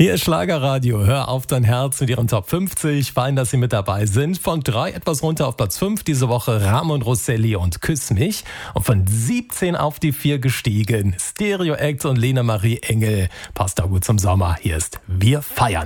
Hier ist Schlagerradio. Hör auf dein Herz mit ihren Top 50. Fein, dass Sie mit dabei sind. Von 3 etwas runter auf Platz 5 diese Woche Ramon Rosselli und Küss mich. Und von 17 auf die 4 gestiegen Stereo Act und Lena Marie Engel. Passt auch gut zum Sommer. Hier ist Wir feiern.